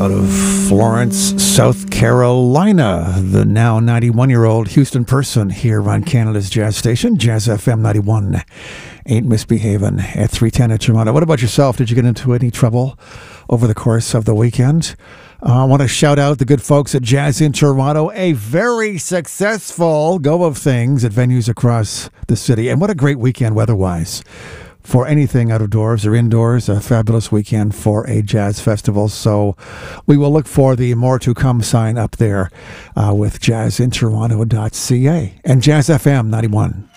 out of Florence, South Carolina. The now 91-year-old Houston person here on Canada's Jazz Station, Jazz FM 91. Ain't misbehaving at 310 at Toronto. What about yourself? Did you get into any trouble over the course of the weekend? I want to shout out the good folks at Jazz in Toronto. A very successful go of things at venues across the city. And what a great weekend weather-wise for anything out of doors or indoors. A fabulous weekend for a jazz festival. So we will look for the more to come sign up there with jazzintoronto.ca and Jazz FM 91.